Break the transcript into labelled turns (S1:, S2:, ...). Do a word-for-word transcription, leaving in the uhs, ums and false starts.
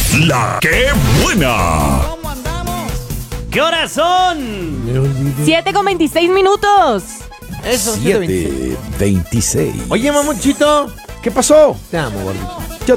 S1: La que buena.
S2: ¿Cómo andamos?
S3: ¿Qué horas son?
S4: siete con veintiséis minutos.
S2: Eso,
S1: siete veintiséis.
S2: Oye, mamuchito,
S1: ¿Qué pasó?
S2: te amo, gordito.